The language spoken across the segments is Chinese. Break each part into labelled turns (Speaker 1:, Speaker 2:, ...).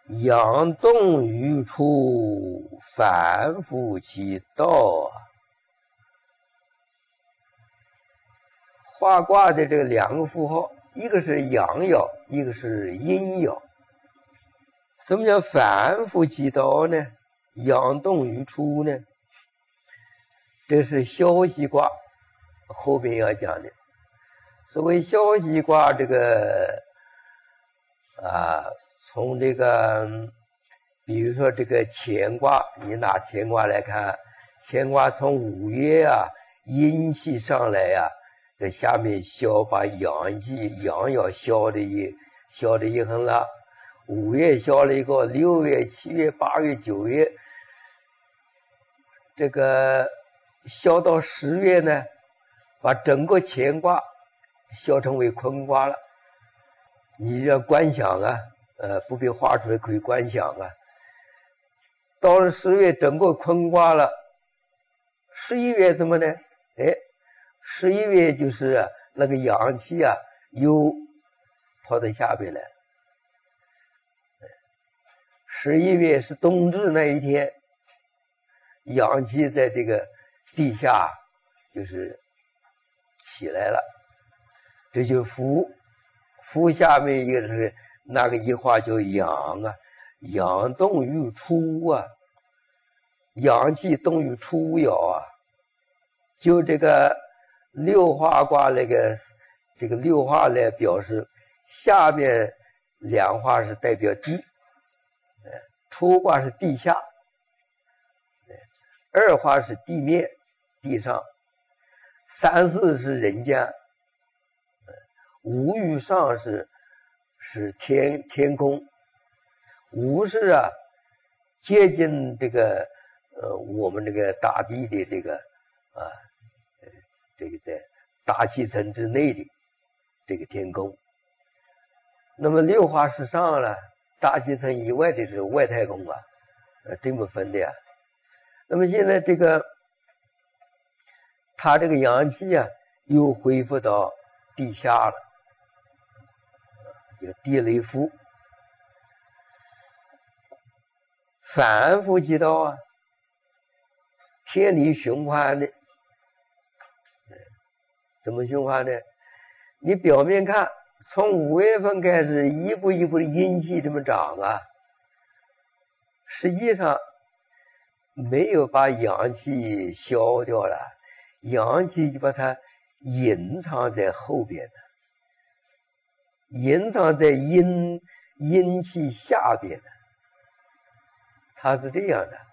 Speaker 1: 阳动于出，反复其道啊。画卦的这两个符号，一个是阳爻，一个是阴爻。什么叫反复其道呢？阳动于出呢？这是消息卦后边要讲的。所谓消息卦，这个从这个比如说这个乾卦，你拿乾卦来看，乾卦从5月阴气上来在下面把阳气阳爻消的也很了。5月消了一个，6月、7月、8月、9月，这个消到10月呢，把整个乾卦消成为坤卦了。你要观想不必画出来，可以观想到了10月，整个坤卦了。11月什么呢？11月就是那个阳气又跑到下边来。11月是冬至那一天，阳气在这个地下就是起来了，这就伏下面一个是那个一画叫阳阳动于出阳气动于出爻就这个六画卦这个六画来表示，下面两画是代表地，出卦是地下，二画是地面地上，三四是人间，五与上是天空，五是接近这个我们这个大地的这个这个在大气层之内的这个天空。那么六画是上了，大气层以外的是外太空这么分的那么现在这个它这个阳气又恢复到地下了，叫地雷复。反复其道天理循环的。怎么循环呢？你表面看，从5月份开始一步一步的阴气这么长实际上没有把阳气消掉了，阳气就把它隐藏在后边隐藏在阴气下边它是这样的，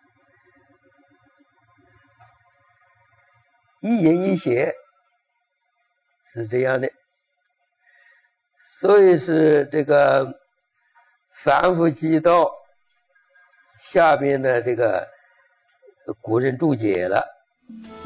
Speaker 1: 一阴一邪是这样的。所以是这个反复其道下边的这个古人注解了。